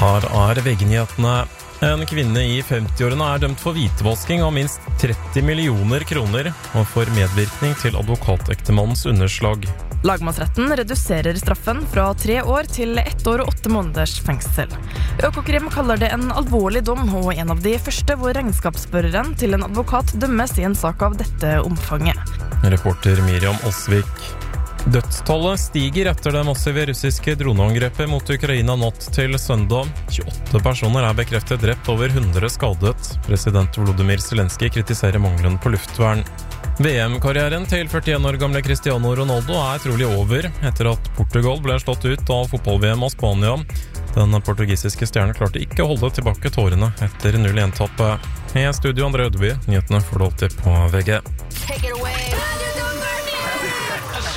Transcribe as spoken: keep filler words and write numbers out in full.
Her er V G-nyhetene. En kvinne i femti-årene er dømt for hvitvasking av minst tretti millioner kroner og for medvirkning til advokatektemannens underslag. Lagmannsretten reduserer straffen fra tre år til ett år og åtte måneders fengsel. Økokrim kaller det en alvorlig dom, og en av de første hvor regnskapsføreren til en advokat dømmes i en sak av dette omfanget. Reporter Miriam Osvik. Dødstallet stiger etter det massive russiske droneangrepet mot Ukraina natt til søndag. tjueåtte personer er bekreftet drept, over hundre skadet. President Volodymyr Zelenskyj kritiserer mangelen på luftvern. V M-karrieren til førtien år gamle Cristiano Ronaldo er trolig over etter at Portugal ble slått ut av fotball-V M av Spania. Den portugisiske stjernen klarte ikke å holde tilbake tårene etter null en-tappet. I studio André Ødeby, nyhetene får du alltid på V G. Take it away.